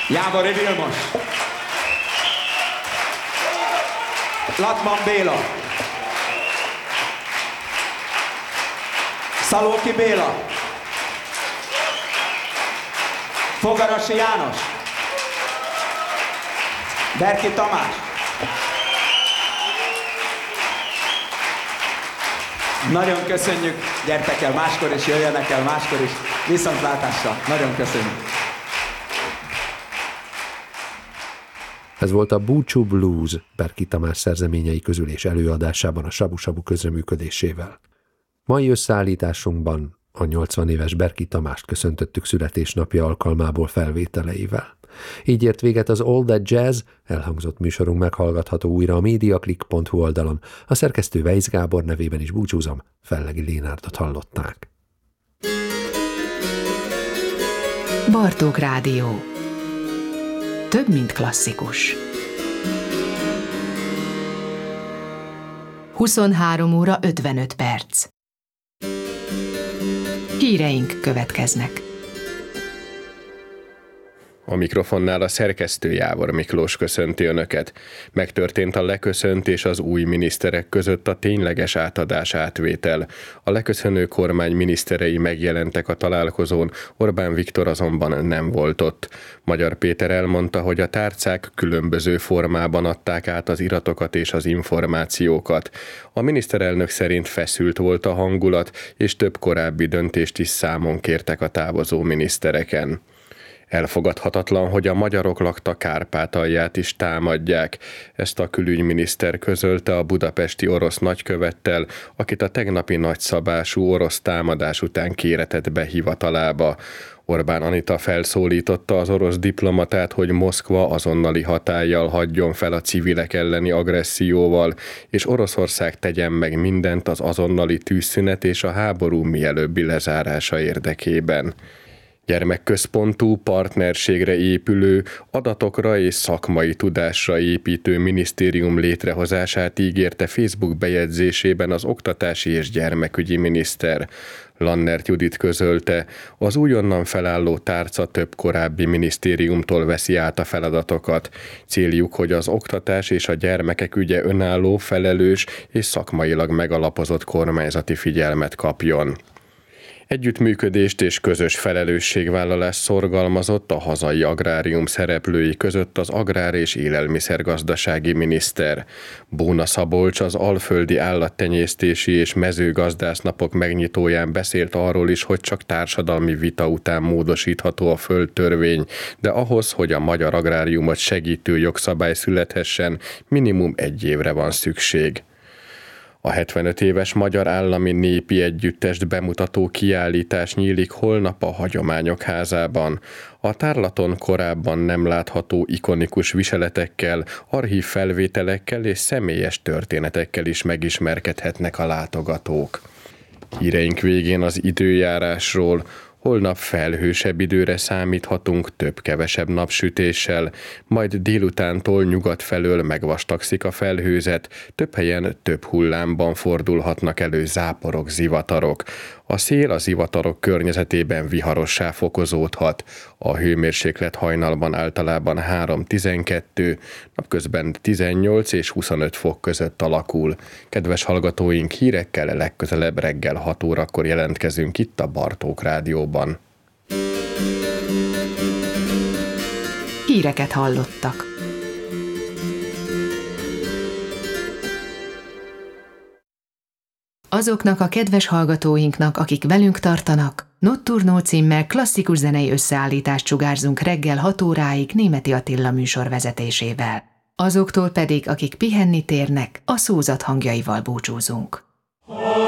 Jávori Vilmos, Latman Béla, Szalóki Béla, Fogarasi János, Berki Tamás, nagyon köszönjük, gyertek el máskor is, jöjjenek el máskor is, viszontlátásra, nagyon köszönjük. Ez volt a Búcsú Blues Berki Tamás szerzeményei közül és előadásában a Sabu Sabu közreműködésével. Mai összeállításunkban a 80 éves Berki Tamást köszöntöttük születésnapja alkalmából felvételeivel. Így ért véget az All That Jazz, elhangzott műsorunk meghallgatható újra a mediaclick.hu oldalon. A szerkesztő Weisz Gábor nevében is búcsúzom, Fellegi Lénárdot hallották. Bartók Rádió. Több, mint klasszikus. 23 óra 55 perc. Híreink következnek. A mikrofonnál a szerkesztő Jávor Miklós köszönti Önöket. Megtörtént a leköszöntés az új miniszterek között a tényleges átadás-átvétel. A leköszönő kormány miniszterei megjelentek a találkozón, Orbán Viktor azonban nem volt ott. Magyar Péter elmondta, hogy a tárcák különböző formában adták át az iratokat és az információkat. A miniszterelnök szerint feszült volt a hangulat, és több korábbi döntést is számon kértek a távozó minisztereken. Elfogadhatatlan, hogy a magyarok lakta Kárpátalját is támadják. Ezt a külügyminiszter közölte a budapesti orosz nagykövettel, akit a tegnapi nagyszabású orosz támadás után kéretett be hivatalába. Orbán Anita felszólította az orosz diplomatát, hogy Moszkva azonnali hatállyal hagyjon fel a civilek elleni agresszióval, és Oroszország tegyen meg mindent az azonnali tűzszünet és a háború mielőbbi lezárása érdekében. Gyermekközpontú, partnerségre épülő, adatokra és szakmai tudásra építő minisztérium létrehozását ígérte Facebook bejegyzésében az oktatási és gyermekügyi miniszter. Lannert Judit közölte, az újonnan felálló tárca több korábbi minisztériumtól veszi át a feladatokat. Céljuk, hogy az oktatás és a gyermekek ügye önálló, felelős és szakmailag megalapozott kormányzati figyelmet kapjon. Együttműködést és közös felelősségvállalást szorgalmazott a hazai agrárium szereplői között az agrár- és élelmiszergazdasági miniszter. Bóna Szabolcs az alföldi állattenyésztési és mezőgazdásznapok megnyitóján beszélt arról is, hogy csak társadalmi vita után módosítható a földtörvény, de ahhoz, hogy a magyar agráriumot segítő jogszabály születhessen, minimum 1 évre van szükség. A 75 éves Magyar Állami Népi Együttest bemutató kiállítás nyílik holnap a Hagyományok Házában. A tárlaton korábban nem látható ikonikus viseletekkel, archív felvételekkel és személyes történetekkel is megismerkedhetnek a látogatók. Híreink végén az időjárásról. Holnap felhősebb időre számíthatunk több-kevesebb napsütéssel, majd délutántól nyugat felől megvastagszik a felhőzet, több helyen több hullámban fordulhatnak elő záporok, zivatarok. A szél a zivatarok környezetében viharossá fokozódhat. A hőmérséklet hajnalban általában 3-12, napközben 18 és 25 fok között alakul. Kedves hallgatóink, hírekkel legközelebb reggel 6 órakor jelentkezünk itt a Bartók Rádióban. Híreket hallottak. Azoknak a kedves hallgatóinknak, akik velünk tartanak, Notturno címmel klasszikus zenei összeállítást sugárzunk reggel 6 óráig Németi Attila műsor vezetésével. Azoktól pedig, akik pihenni térnek, a szózat hangjaival búcsúzunk.